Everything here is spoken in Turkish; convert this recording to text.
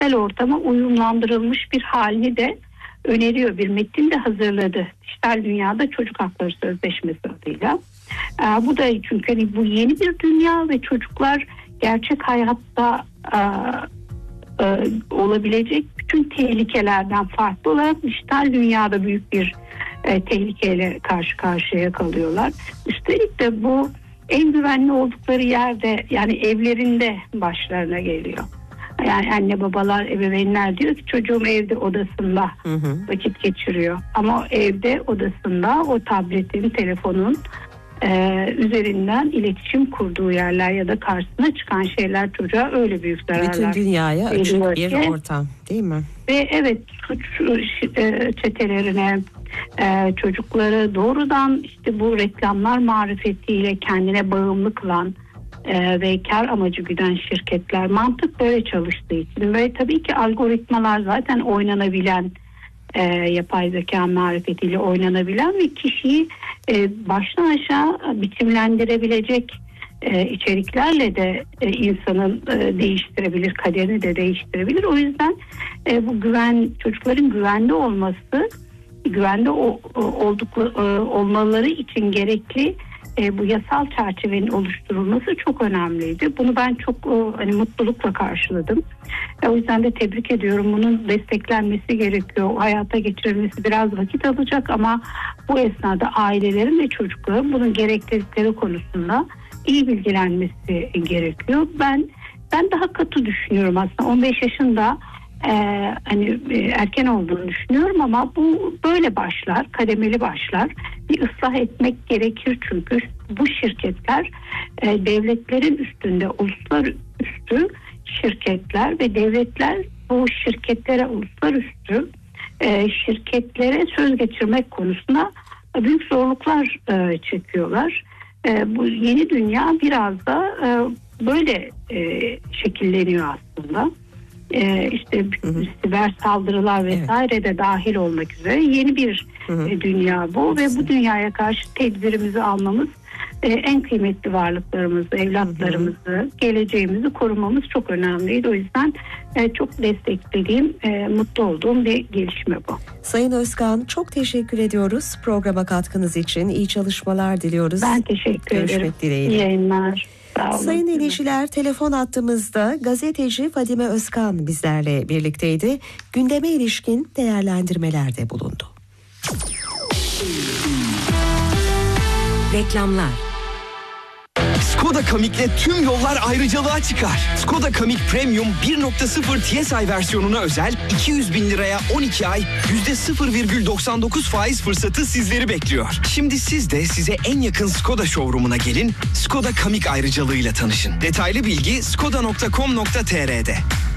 dijital ortama uyumlandırılmış bir halini de öneriyor. Bir metin de hazırladı. Dijital Dünyada Çocuk Hakları Sözleşmesi adıyla. Bu da çünkü hani bu yeni bir dünya ve çocuklar gerçek hayatta olabilecek bütün tehlikelerden farklı olarak dijital dünyada büyük bir tehlikeyle karşı karşıya kalıyorlar. Üstelik de bu en güvenli oldukları yerde, yani evlerinde başlarına geliyor. Yani anne babalar, ebeveynler diyor ki çocuğum evde odasında vakit geçiriyor. Ama evde odasında o tabletin, telefonun üzerinden iletişim kurduğu yerler ya da karşısına çıkan şeyler çocuğa öyle büyük zararlar. Bütün dünyaya açık bir ortam, değil mi? Ve evet, suç çetelerine, çocukları doğrudan işte bu reklamlar marifetiyle kendine bağımlı kılan ve kar amacı güden şirketler, mantık böyle çalıştığı için ve tabii ki algoritmalar zaten oynanabilen, yapay zeka marifetiyle oynanabilen ve kişiyi baştan aşağı biçimlendirebilecek içeriklerle de insanın değiştirebilir, kaderini de değiştirebilir. O yüzden bu çocukların güvende olması, güvende olmaları için gerekli bu yasal çerçevenin oluşturulması çok önemliydi. Bunu ben çok mutlulukla karşıladım. O yüzden de tebrik ediyorum. Bunun desteklenmesi gerekiyor. Hayata geçirilmesi biraz vakit alacak ama bu esnada ailelerin ve çocukların bunun gereklilikleri konusunda iyi bilgilenmesi gerekiyor. Ben daha katı düşünüyorum aslında. 15 yaşında erken olduğunu düşünüyorum ama bu böyle başlar, kademeli başlar. Bir ıslah etmek gerekir çünkü bu şirketler devletlerin üstünde, uluslararası şirketler ve devletler bu şirketlere, uluslararası şirketlere söz geçirmek konusunda büyük zorluklar çekiyorlar. Bu yeni dünya biraz da böyle şekilleniyor aslında. İşte siber saldırılar vesaire de dahil olmak üzere yeni bir dünya bu ve bu dünyaya karşı tedbirimizi almamız, en kıymetli varlıklarımızı, evlatlarımızı, geleceğimizi korumamız çok önemliydi. O yüzden çok desteklediğim, mutlu olduğum bir gelişme bu. Sayın Özkan, çok teşekkür ediyoruz programa katkınız için. İyi çalışmalar diliyoruz. Ben teşekkür ederim. Görüşmek dileğiyle. İyi yayınlar. Sayın dinleyiciler, telefon attığımızda gazeteci Fadime Özkan bizlerle birlikteydi. Gündeme ilişkin değerlendirmelerde bulundu. Reklamlar. Skoda Kamik'le tüm yollar ayrıcalığa çıkar. Skoda Kamik Premium 1.0 TSI versiyonuna özel 200 bin liraya 12 ay %0,99 faiz fırsatı sizleri bekliyor. Şimdi siz de size en yakın Skoda showroom'una gelin, Skoda Kamik ayrıcalığıyla tanışın. Detaylı bilgi skoda.com.tr'de.